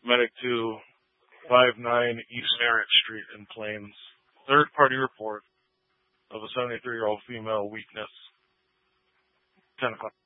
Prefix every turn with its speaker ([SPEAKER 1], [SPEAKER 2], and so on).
[SPEAKER 1] Medic 2, 59 East Merritt Street in Plains. Third-party report of a 73-year-old female weakness. 10 o'clock.